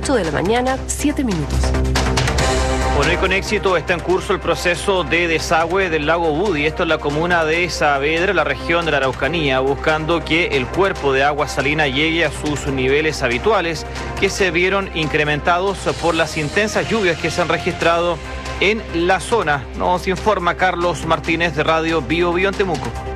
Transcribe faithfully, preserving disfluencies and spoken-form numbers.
ocho de la mañana, siete minutos. Bueno, y con éxito está en curso el proceso de desagüe del lago Budi, esto en la comuna de Saavedra, la región de la Araucanía, buscando que el cuerpo de agua salina llegue a sus niveles habituales, que se vieron incrementados por las intensas lluvias que se han registrado en la zona. Nos informa Carlos Martínez de Radio Bio Bio en Temuco.